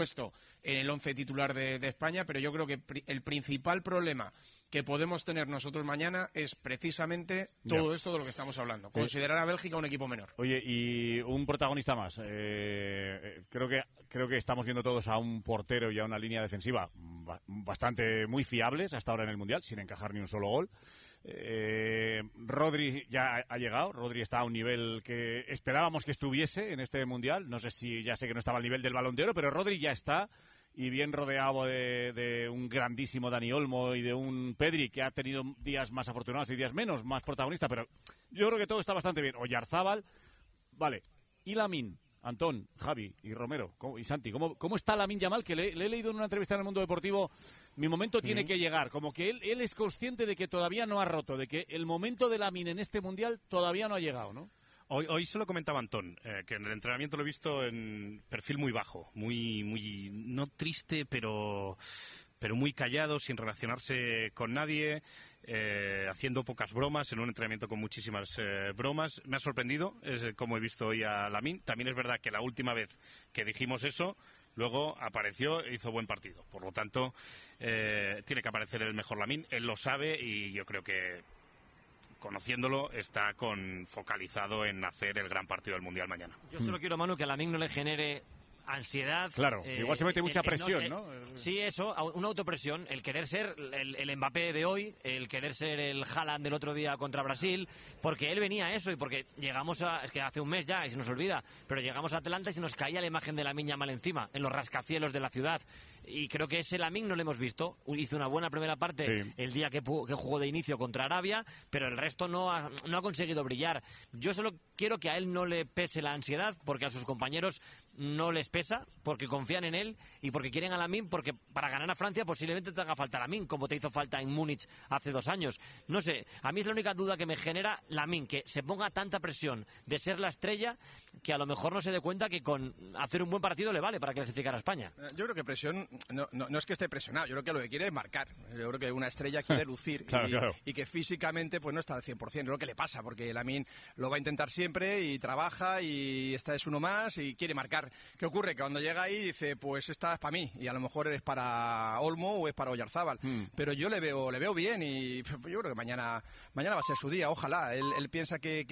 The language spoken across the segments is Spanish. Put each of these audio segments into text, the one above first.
puesto en el 11 titular de España, pero yo creo que el principal problema que podemos tener nosotros mañana es precisamente todo esto de lo que estamos hablando. Considerar a Bélgica un equipo menor. Oye, y un protagonista más. Creo que estamos viendo todos a un portero y a una línea defensiva bastante muy fiables hasta ahora en el Mundial, sin encajar ni un solo gol. Rodri ya ha llegado. Rodri está a un nivel que esperábamos que estuviese en este Mundial. No sé si, ya sé que no estaba al nivel del Balón de Oro, pero Rodri ya está. Y bien rodeado de un grandísimo Dani Olmo y de un Pedri que ha tenido días más afortunados y días menos, más protagonista, pero yo creo que todo está bastante bien. Oyarzábal, vale. Y Lamine, Antón, Javi y Romero y Santi, ¿cómo está Lamine Yamal? Que le he leído en una entrevista en El Mundo Deportivo, mi momento tiene que llegar, como que él es consciente de que todavía no ha roto, de que el momento de Lamine en este Mundial todavía no ha llegado, ¿no? Hoy se lo comentaba Antón, que en el entrenamiento lo he visto en perfil muy bajo, muy no triste, pero muy callado, sin relacionarse con nadie, haciendo pocas bromas, en un entrenamiento con muchísimas bromas. Me ha sorprendido, es como he visto hoy a Lamine. También es verdad que la última vez que dijimos eso, luego apareció e hizo buen partido. Por lo tanto, tiene que aparecer el mejor Lamine. Él lo sabe y yo creo que, conociéndolo, está focalizado en hacer el gran partido del Mundial mañana. Yo solo quiero, Manu, que a Lamine no le genere ansiedad. Claro, igual se mete mucha presión, ¿no? Sí, eso, una autopresión, el querer ser el Mbappé de hoy, el querer ser el Haaland del otro día contra Brasil, porque él venía a eso y porque llegamos es que hace un mes ya y se nos olvida, pero llegamos a Atlanta y se nos caía la imagen de Lamine Yamal encima, en los rascacielos de la ciudad, y creo que ese Lamine no lo hemos visto. Hizo una buena primera parte el día que jugó de inicio contra Arabia, pero el resto no ha conseguido brillar. Yo solo quiero que a él no le pese la ansiedad, porque a sus compañeros no les pesa, porque confían en él y porque quieren a Lamine, porque para ganar a Francia posiblemente te haga falta Lamine, como te hizo falta en Múnich hace 2 años. No sé, a mí es la única duda que me genera Lamine, que se ponga tanta presión de ser la estrella, que a lo mejor no se dé cuenta que con hacer un buen partido le vale para clasificar a España. Yo creo que presión no es que esté presionado, yo creo que lo que quiere es marcar. Yo creo que una estrella quiere lucir claro. Y que físicamente pues no está al 100%. Es lo que le pasa, porque Lamine lo va a intentar siempre y trabaja y esta es uno más y quiere marcar. ¿Qué ocurre? Que cuando llega ahí dice, pues esta es para mí y a lo mejor es para Olmo o es para Oyarzábal. Pero yo le veo bien y yo creo que mañana va a ser su día, ojalá. Él piensa que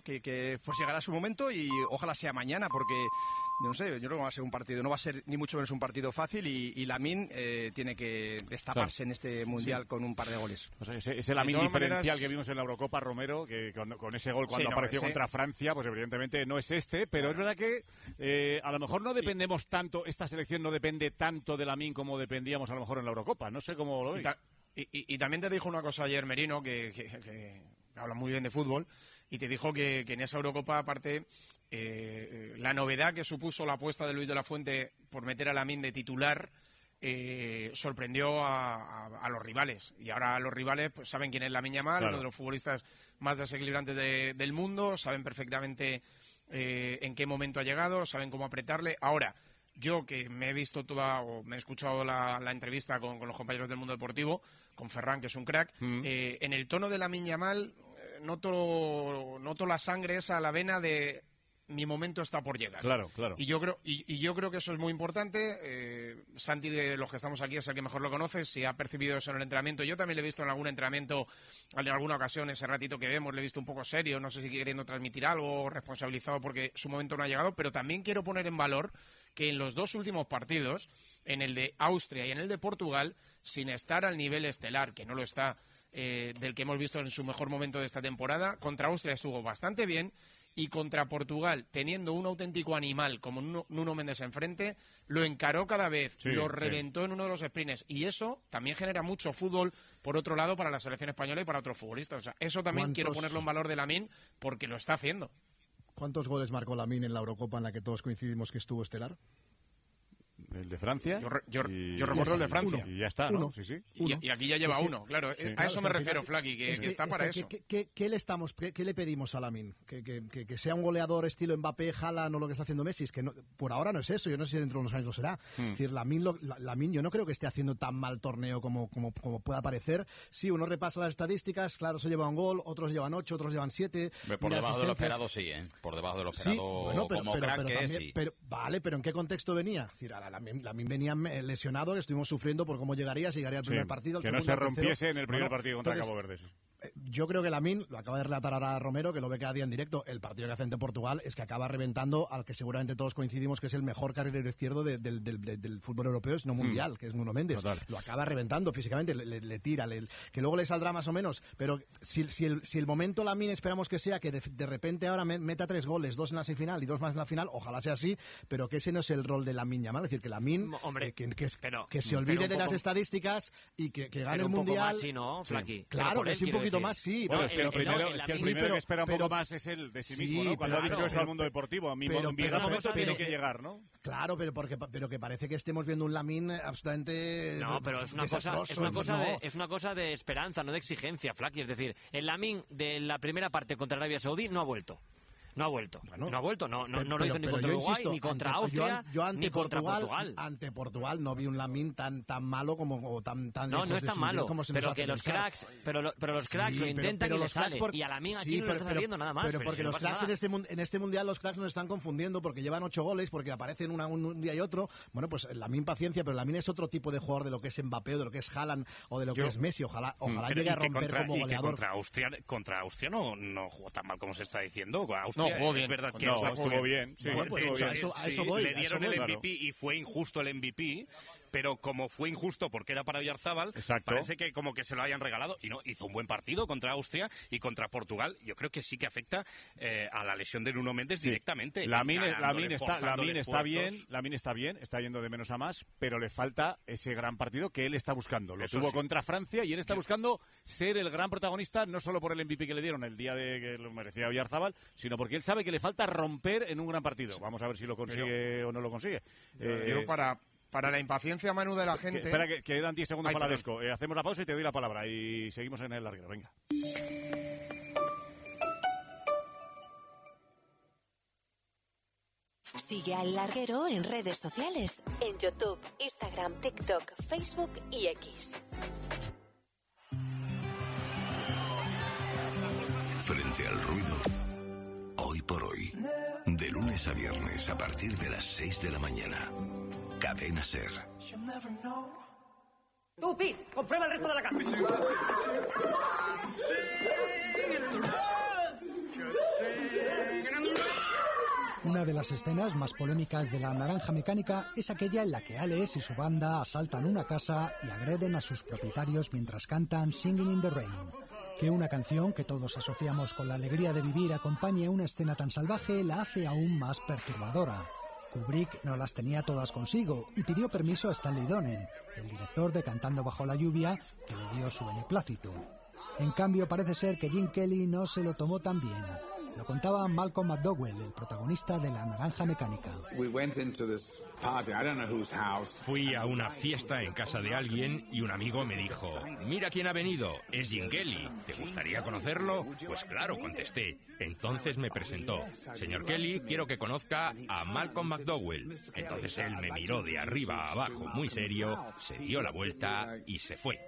pues llegará su momento y ojalá sea mañana, porque no sé, yo creo que va a ser un partido, no va a ser ni mucho menos un partido fácil y Lamine tiene que destaparse en este Mundial con un par de goles. O sea, ese Lamine diferencial que vimos en la Eurocopa, Romero, que con ese gol cuando apareció contra Francia, pues evidentemente no es pero es verdad que a lo mejor no dependemos tanto, esta selección no depende tanto de Lamine como dependíamos a lo mejor en la Eurocopa, no sé cómo lo veis. Y también te dijo una cosa ayer Merino, que habla muy bien de fútbol, y te dijo que en esa Eurocopa, aparte, la novedad que supuso la apuesta de Luis de la Fuente por meter a Lamine de titular sorprendió a los rivales. Y ahora los rivales pues saben quién es Lamine Yamal, uno de los futbolistas más desequilibrantes del mundo, saben perfectamente en qué momento ha llegado, saben cómo apretarle. Ahora, yo que me he visto me he escuchado la entrevista con los compañeros del Mundo Deportivo, con Ferran, que es un crack, en el tono de Lamine Yamal noto la sangre esa, la vena de mi momento está por llegar. Claro. Y yo creo que eso es muy importante. Santi, de los que estamos aquí, es el que mejor lo conoce, si ha percibido eso en el entrenamiento. Yo también le he visto en algún entrenamiento, en alguna ocasión, ese ratito que vemos, le he visto un poco serio, no sé si queriendo transmitir algo, responsabilizado porque su momento no ha llegado, pero también quiero poner en valor que en los 2 últimos partidos, en el de Austria y en el de Portugal, sin estar al nivel estelar, que no lo está, del que hemos visto en su mejor momento de esta temporada, contra Austria estuvo bastante bien, y contra Portugal, teniendo un auténtico animal como Nuno Méndez enfrente, lo encaró cada vez, lo reventó en uno de los sprints, y eso también genera mucho fútbol, por otro lado, para la selección española y para otros futbolistas. O sea, eso también quiero ponerlo en valor de Lamine, porque lo está haciendo. ¿Cuántos goles marcó Lamine en la Eurocopa en la que todos coincidimos que estuvo estelar? El de Francia. Yo recuerdo el de Francia. Y ya está, ¿no? Sí. Y aquí ya lleva uno, claro. Sí. A eso me refiero, Flaky, que está para eso. ¿Qué le pedimos a Lamine? ¿Que sea un goleador estilo Mbappé, Haaland o lo que está haciendo Messi? Es que por ahora no es eso. Yo no sé si dentro de unos años lo será. Es decir, Lamine yo no creo que esté haciendo tan mal torneo como pueda parecer. Sí, uno repasa las estadísticas, claro, se lleva un gol, otros llevan 8, otros llevan 7. Por debajo de lo esperado, sí, ¿eh? Por debajo de lo esperado, como crack que es, sí. Pero ¿en qué contexto venía? Es decir, Lamin venía lesionado, que estuvimos sufriendo por cómo llegaría, si llegaría al primer partido. Que no se rompiese en el primer partido contra Cabo Verde. Yo creo que Lamin, lo acaba de relatar ahora Romero, que lo ve cada día en directo, el partido que hace ante Portugal es que acaba reventando al que seguramente todos coincidimos que es el mejor carrilero izquierdo del fútbol europeo, si no mundial, que es Nuno Méndez. Total. Lo acaba reventando físicamente, le tira, que luego le saldrá más o menos, pero si el momento Lamin esperamos que sea que de repente ahora meta 3 goles, 2 en la semifinal y 2 más en la final, ojalá sea así, pero que ese no es el rol de Lamin Yamal, es decir, que Lamin que se olvide de las estadísticas y que gane el mundial. Un poco más, sí, ¿no, Flaqui? Claro, que sí, un poquito más, sí. Bueno, es que el primero que espera un poco más es el de sí mismo, ¿no? Cuando ha dicho eso al mundo deportivo, en algún momento tiene que llegar, ¿no? Claro, pero que parece que estemos viendo un Lamin absolutamente. No, pero es una cosa de esperanza, no de exigencia, Flaqui. Es decir, el Lamin de la primera parte contra Arabia Saudí no ha vuelto. No lo hizo ni contra Uruguay, ni contra Austria, ni contra Portugal. Ante Portugal no vi un Lamin tan malo como tan no es tan malo, pero que los cracks, pero los cracks lo intentan y les sale. Y a Lamin aquí no le está saliendo nada más. Pero porque los cracks en este mundial, los cracks nos están confundiendo porque llevan 8 goles, porque aparecen un día y otro. Bueno, pues Lamin paciencia, pero Lamin es otro tipo de jugador de lo que es Mbappé, o de lo que es Haaland, o de lo que es Messi. Ojalá llegue a romper como goleador. Contra Austria no jugó tan mal como se está diciendo. No, jugó bien. Es verdad que estuvo bien. Sí, bueno, pues, a eso voy. Le dieron el MVP claro. y fue injusto el MVP, pero como fue injusto porque era para Oyarzábal, exacto, parece que como que se lo hayan regalado. Y no, hizo un buen partido contra Austria y contra Portugal. Yo creo que sí que afecta a la lesión de Nuno Méndez directamente. Lamin está bien, está yendo de menos a más, pero le falta ese gran partido que él está buscando. Lo tuvo contra Francia y él está buscando ser el gran protagonista, no solo por el MVP que le dieron el día de que lo merecía Oyarzábal, sino porque él sabe que le falta romper en un gran partido. Vamos a ver si lo consigue o no lo consigue. Yo para la impaciencia, Manu, de la gente... Espera, que quedan 10 segundos para la Desco. Hacemos la pausa y te doy la palabra. Y seguimos en el larguero. Venga. Sigue al Larguero en redes sociales. En YouTube, Instagram, TikTok, Facebook y X. Frente al ruido. Hoy por hoy. De lunes a viernes a partir de las 6 de la mañana. Cadena SER. Tú, Pete, comprueba el resto de la casa. Una de las escenas más polémicas de La Naranja Mecánica es aquella en la que Alex y su banda asaltan una casa y agreden a sus propietarios mientras cantan Singing in the Rain. Que una canción que todos asociamos con la alegría de vivir acompañe a una escena tan salvaje la hace aún más perturbadora. Kubrick no las tenía todas consigo y pidió permiso a Stanley Donen, el director de Cantando bajo la lluvia, que le dio su beneplácito. En cambio, parece ser que Gene Kelly no se lo tomó tan bien. Lo contaba Malcolm McDowell, el protagonista de La Naranja Mecánica. Fui a una fiesta en casa de alguien y un amigo me dijo: mira quién ha venido, es Gene Kelly, ¿te gustaría conocerlo? Pues claro, contesté. Entonces me presentó: señor Kelly, quiero que conozca a Malcolm McDowell. Entonces él me miró de arriba a abajo muy serio, se dio la vuelta y se fue.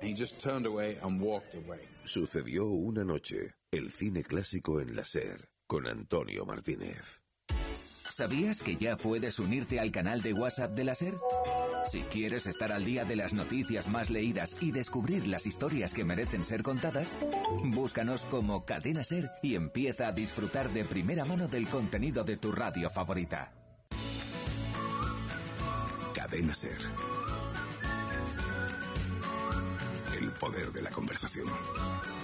Sucedió una noche. El cine clásico en la SER, con Antonio Martínez. ¿Sabías que ya puedes unirte al canal de WhatsApp de la SER? Si quieres estar al día de las noticias más leídas y descubrir las historias que merecen ser contadas, búscanos como Cadena SER y empieza a disfrutar de primera mano del contenido de tu radio favorita. Cadena SER. El poder de la conversación.